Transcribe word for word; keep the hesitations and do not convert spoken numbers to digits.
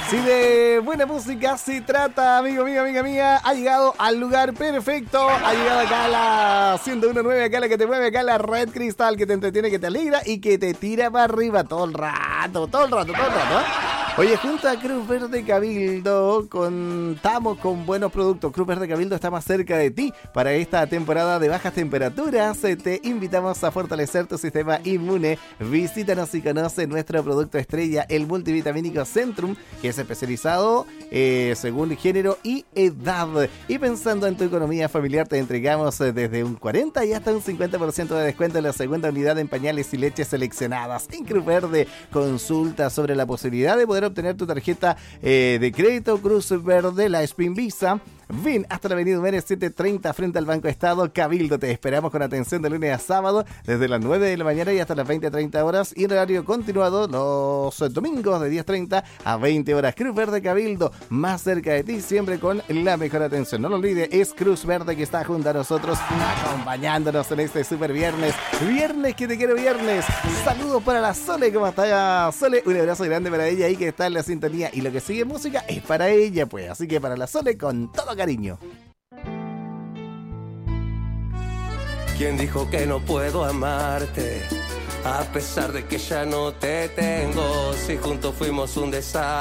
Si de buena música se trata, amigo mío, amiga mía, ha llegado al lugar perfecto. Ha llegado acá a la ciento uno punto nueve, acá la que te mueve, acá la Red Cristal, que te entretiene, que te alegra y que te tira para arriba todo el rato, todo el rato, todo el rato, ¿eh? Oye, junto a Cruz Verde Cabildo contamos con buenos productos. Cruz Verde Cabildo está más cerca de ti. Para esta temporada de bajas temperaturas, te invitamos a fortalecer tu sistema inmune. Visítanos y conoce nuestro producto estrella, el multivitamínico Centrum, que es especializado eh, según género y edad. Y pensando en tu economía familiar, te entregamos desde un cuarenta y hasta un cincuenta por ciento de descuento en la segunda unidad en pañales y leches seleccionadas. En Cruz Verde, consulta sobre la posibilidad de poder obtener tu tarjeta eh, de crédito Cruz Verde, la Spin Visa. Ven hasta la avenida Humere setecientos treinta frente al Banco Estado. Cabildo, te esperamos con atención de lunes a sábado desde las nueve de la mañana y hasta las veinte treinta horas, y en horario continuado los domingos de diez treinta a veinte horas. Cruz Verde Cabildo, más cerca de ti, siempre con la mejor atención. No lo olvides, es Cruz Verde que está junto a nosotros, acompañándonos en este super viernes. Viernes que te quiero viernes. Saludos para la Sole, ¿cómo está Sole? Un abrazo grande para ella ahí que está en la sintonía, y lo que sigue música es para ella, pues. Así que para la Sole, con todo cariño. ¿Quién dijo que no puedo amarte? A pesar de que ya no te tengo, si juntos fuimos un desastre.